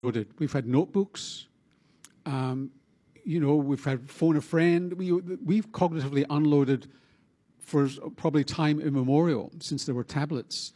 We've had notebooks. We've had phone a friend. We've cognitively unloaded for probably time immemorial since there were tablets.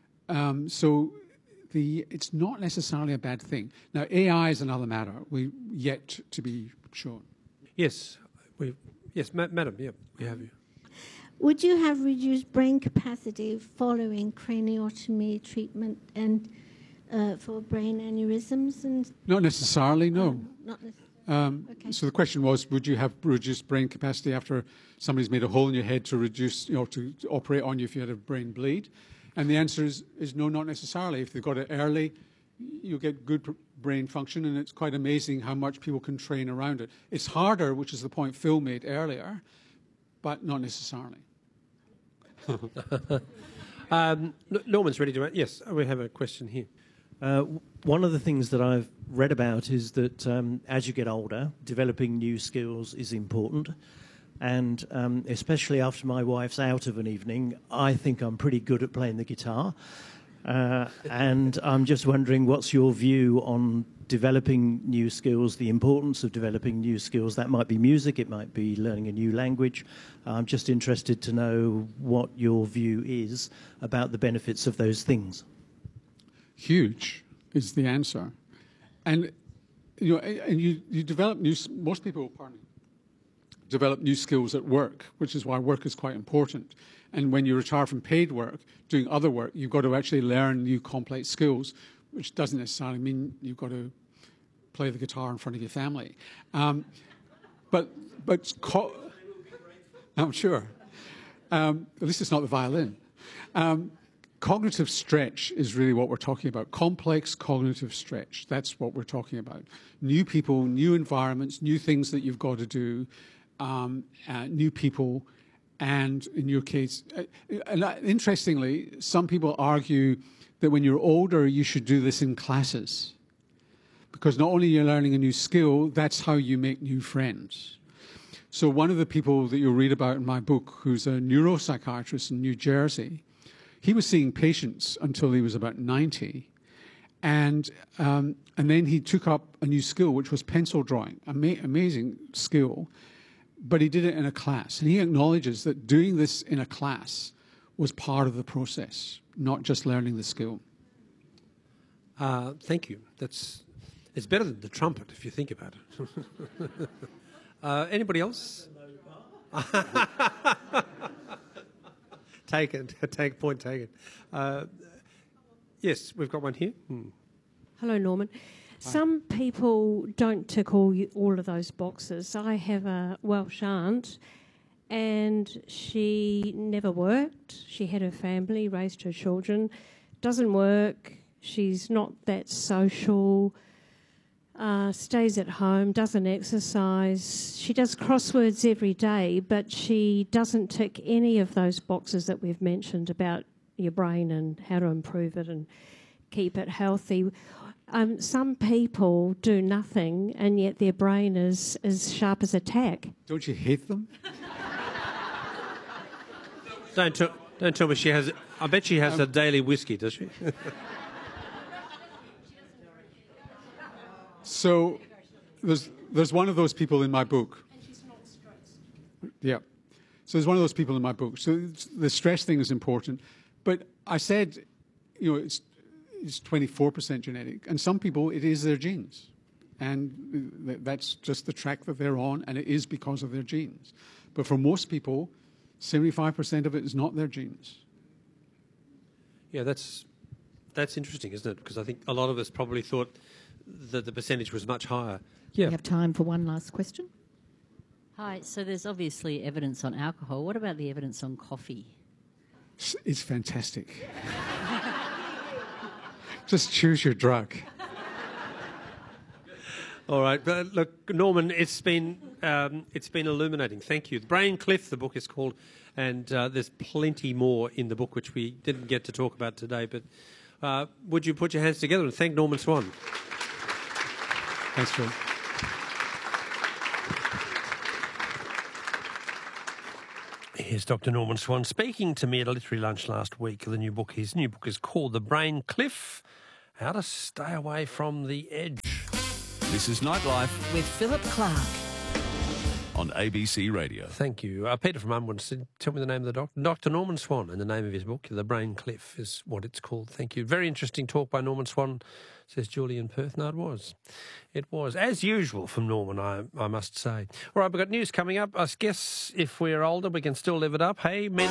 It's not necessarily a bad thing. Now, AI is another matter. We yet to be shown. Yes, madam. Yeah, we have you. Would you have reduced brain capacity following craniotomy treatment and for brain aneurysms? Not necessarily, no. Not necessarily. Okay. So the question was, would you have reduced brain capacity after somebody's made a hole in your head to operate on you if you had a brain bleed? And the answer is no, not necessarily. If they've got it early, you get good brain function, and it's quite amazing how much people can train around it. It's harder, which is the point Phil made earlier, but not necessarily. Norman's ready to... Yes, we have a question here. One of the things that I've read about is that as you get older, developing new skills is important. And especially after my wife's out of an evening, I think I'm pretty good at playing the guitar. And I'm just wondering, what's your view on developing new skills, the importance of developing new skills? That might be music, it might be learning a new language. I'm just interested to know what your view is about the benefits of those things. Huge is the answer. And you develop most people, develop new skills at work, which is why work is quite important. And when you retire from paid work, doing other work, you've got to actually learn new complex skills, which doesn't necessarily mean you've got to play the guitar in front of your family. I'm sure. At least it's not the violin. Cognitive stretch is really what we're talking about. Complex cognitive stretch. That's what we're talking about. New people, new environments, new things that you've got to do, new people, and in your case, interestingly, some people argue that when you're older, you should do this in classes. Because not only are you learning a new skill, that's how you make new friends. So one of the people that you'll read about in my book, who's a neuropsychiatrist in New Jersey, he was seeing patients until he was about 90. And then he took up a new skill, which was pencil drawing, amazing skill. But he did it in a class. And he acknowledges that doing this in a class was part of the process, not just learning the skill. Thank you. It's better than the trumpet, if you think about it. Anybody else? Point taken. Yes, we've got one here. Hello, Norman. Some people don't tick all of those boxes. I have a Welsh aunt, and she never worked. She had her family, raised her children, doesn't work. She's not that social, stays at home, doesn't exercise. She does crosswords every day, but she doesn't tick any of those boxes that we've mentioned about your brain and how to improve it and keep it healthy. Some people do nothing, and yet their brain is as sharp as a tack. Don't you hate them? Don't tell me she has... I bet she has a daily whiskey, does she? So there's one of those people in my book. And she's not stressed. Yeah. So there's one of those people in my book. So the stress thing is important. But I said, it's 24% genetic. And some people, it is their genes. And that's just the track that they're on, and it is because of their genes. But for most people, 75% of it is not their genes. Yeah, that's interesting, isn't it? Because I think a lot of us probably thought that the percentage was much higher. Yeah. We have time for one last question. Hi, so there's obviously evidence on alcohol. What about the evidence on coffee? It's fantastic. Just choose your drug. All right, but look, Norman, it's been illuminating. Thank you. The Brain Cliff, the book is called, and there's plenty more in the book which we didn't get to talk about today. But would you put your hands together and thank Norman Swan? Thanks, Phil. Here's Dr. Norman Swan speaking to me at a literary lunch last week. His new book is called The Brain Cliff, how to stay away from the edge. This is Nightlife with Philip Clark. on ABC Radio. Thank you. Peter from Unwin said, tell me the name of the doctor. Dr. Norman Swan, and the name of his book, The Brain Cliff, is what it's called. Thank you. Very interesting talk by Norman Swan, says Julie in Perth. No, it was. It was. As usual from Norman, I must say. All right, we've got news coming up. I guess if we're older, we can still live it up. Hey, men